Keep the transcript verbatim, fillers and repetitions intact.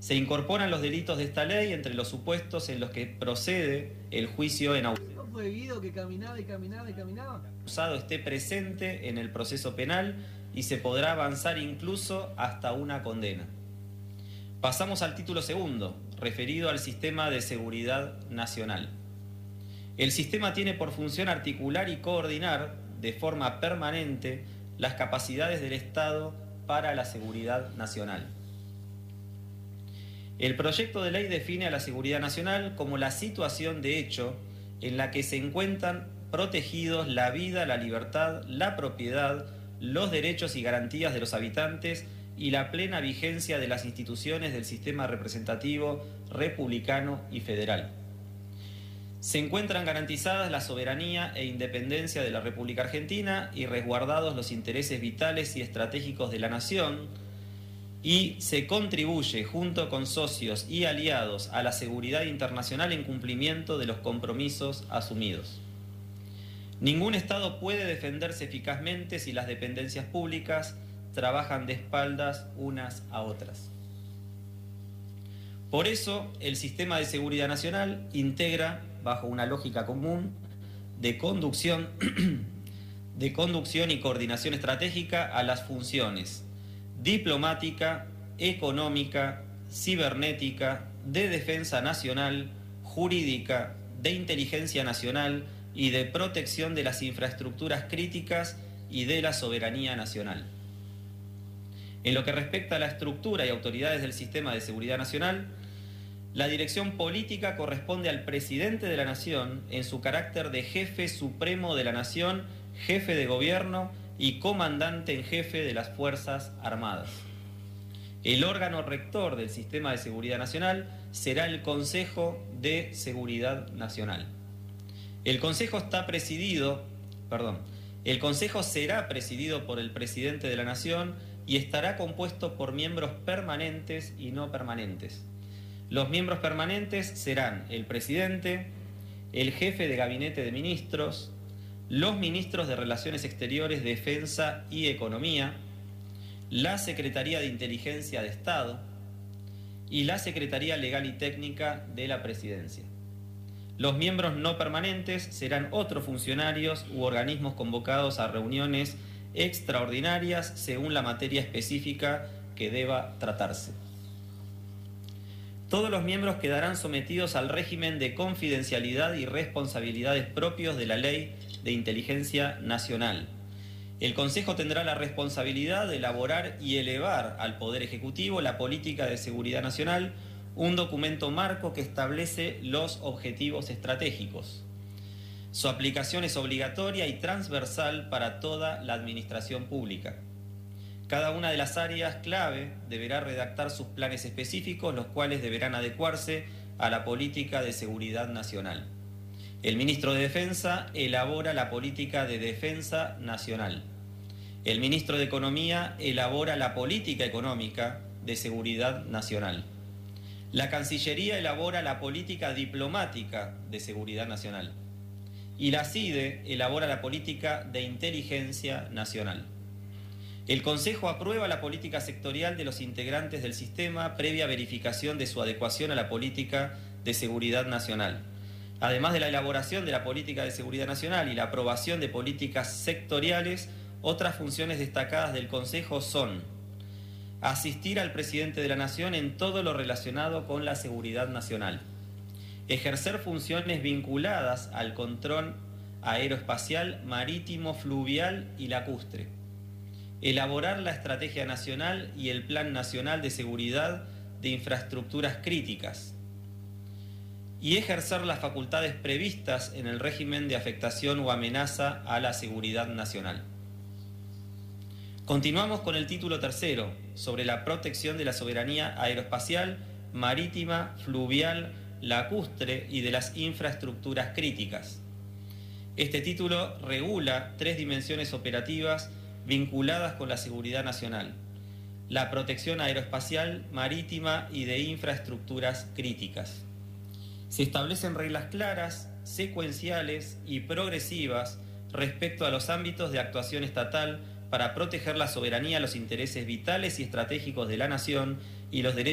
Se incorporan los delitos de esta ley entre los supuestos en los que procede el juicio en ausencia. ¿No fue Guido que caminaba y caminaba y caminaba? El acusado esté presente en el proceso penal y se podrá avanzar incluso hasta una condena. Pasamos al título segundo, referido al sistema de seguridad nacional. El sistema tiene por función articular y coordinar de forma permanente las capacidades del Estado para la seguridad nacional. El proyecto de ley define a la seguridad nacional como la situación de hecho en la que se encuentran protegidos la vida, la libertad, la propiedad, los derechos y garantías de los habitantes y la plena vigencia de las instituciones del sistema representativo, republicano y federal. Se encuentran garantizadas la soberanía e independencia de la República Argentina y resguardados los intereses vitales y estratégicos de la nación, y se contribuye junto con socios y aliados a la seguridad internacional en cumplimiento de los compromisos asumidos. Ningún Estado puede defenderse eficazmente si las dependencias públicas trabajan de espaldas unas a otras. Por eso, el sistema de seguridad nacional integra, bajo una lógica común de conducción, de conducción y coordinación estratégica, a las funciones diplomática, económica, cibernética, de defensa nacional, jurídica, de inteligencia nacional y de protección de las infraestructuras críticas y de la soberanía nacional. En lo que respecta a la estructura y autoridades del sistema de seguridad nacional, la dirección política corresponde al presidente de la Nación en su carácter de jefe supremo de la Nación, jefe de gobierno y comandante en jefe de las Fuerzas Armadas. El órgano rector del sistema de seguridad nacional será el Consejo de Seguridad Nacional. El Consejo está presidido, perdón, el Consejo será presidido por el presidente de la Nación y estará compuesto por miembros permanentes y no permanentes. Los miembros permanentes serán el presidente, el jefe de gabinete de ministros, los ministros de Relaciones Exteriores, Defensa y Economía, la Secretaría de Inteligencia de Estado y la Secretaría Legal y Técnica de la Presidencia. Los miembros no permanentes serán otros funcionarios u organismos convocados a reuniones extraordinarias según la materia específica que deba tratarse. Todos los miembros quedarán sometidos al régimen de confidencialidad y responsabilidades propios de la Ley de Inteligencia Nacional. El Consejo tendrá la responsabilidad de elaborar y elevar al Poder Ejecutivo la Política de Seguridad Nacional, un documento marco que establece los objetivos estratégicos. Su aplicación es obligatoria y transversal para toda la administración pública. Cada una de las áreas clave deberá redactar sus planes específicos, los cuales deberán adecuarse a la política de seguridad nacional. El ministro de Defensa elabora la política de defensa nacional. El ministro de Economía elabora la política económica de seguridad nacional. La Cancillería elabora la política diplomática de seguridad nacional. Y la CIDE elabora la política de inteligencia nacional. El Consejo aprueba la política sectorial de los integrantes del sistema previa verificación de su adecuación a la política de seguridad nacional. Además de la elaboración de la política de seguridad nacional y la aprobación de políticas sectoriales, otras funciones destacadas del Consejo son asistir al presidente de la Nación en todo lo relacionado con la seguridad nacional, ejercer funciones vinculadas al control aeroespacial, marítimo, fluvial y lacustre, elaborar la Estrategia Nacional y el Plan Nacional de Seguridad de Infraestructuras Críticas, y ejercer las facultades previstas en el régimen de afectación o amenaza a la seguridad nacional. Continuamos con el título tercero, sobre la protección de la soberanía aeroespacial, marítima, fluvial, lacustre y de las infraestructuras críticas. Este título regula tres dimensiones operativas vinculadas con la seguridad nacional: la protección aeroespacial, marítima y de infraestructuras críticas. Se establecen reglas claras, secuenciales y progresivas respecto a los ámbitos de actuación estatal para proteger la soberanía, los intereses vitales y estratégicos de la nación y los derechos